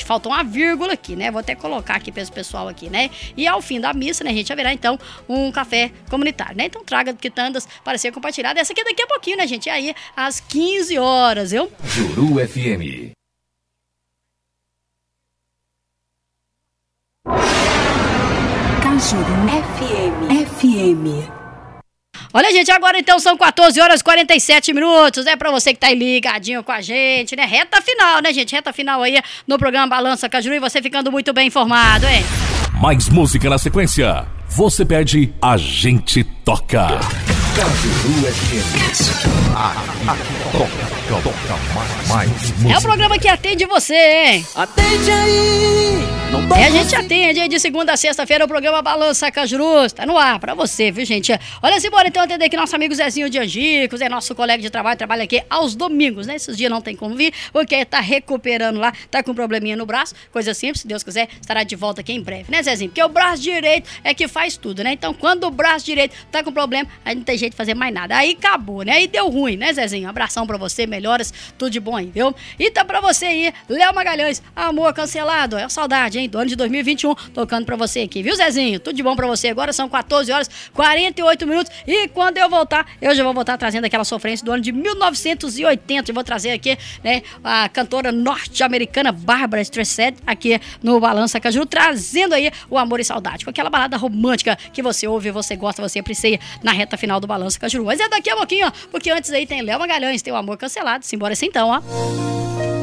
faltou uma vírgula aqui, né? Vou até colocar aqui para esse pessoal aqui, né? E ao fim da missa, né, gente, haverá então um café comunitário, né? Então traga quitandas para ser compartilhada. Essa aqui é daqui a pouquinho, né, gente? E aí, às 15 horas, viu? Juru FM. Cajuru FM. Olha, gente, agora então são 14 horas e 47 minutos, né? Pra você que tá aí ligadinho com a gente, né? Reta final, né, gente? Reta final aí no programa Balança Cajuru e você ficando muito bem informado, hein? Mais música na sequência. Você pede, a gente toca. Cajuru FM. Toca mais música. É o programa que atende você, hein? Atende aí! A gente atende aí de segunda a sexta-feira o programa Balança Cajuru. Tá no ar pra você, viu, gente? Olha, simbora então atender aqui nosso amigo Zezinho de Angicos, é nosso colega de trabalho, trabalha aqui aos domingos, né? Esses dias não tem como vir, porque tá recuperando lá, tá com um probleminha no braço, coisa simples, se Deus quiser, estará de volta aqui em breve, né, Zezinho? Porque o braço direito é que faz tudo, né? Então, quando o braço direito tá com problema, aí não tem jeito de fazer mais nada. Aí acabou, né? Aí deu ruim, né, Zezinho? Um abração pra você, melhoras, tudo de bom aí, viu? E tá pra você aí, Léo Magalhães, Amor Cancelado, é saudade, hein? Do ano de 2021, tocando pra você aqui, viu, Zezinho? Tudo de bom pra você. Agora são 14 horas 48 minutos e quando eu voltar, eu já vou voltar trazendo aquela sofrência do ano de 1980. Eu vou trazer aqui, né, a cantora norte-americana Barbra Streisand aqui no Balança Cajuru, trazendo aí o Amor e Saudade, com aquela balada romântica que você ouve, você gosta, você aprecia na reta final do Balança Cajuru. Mas é daqui a pouquinho, ó, porque antes aí tem Léo Magalhães, tem o Amor Cancelado. Simbora assim então, ó.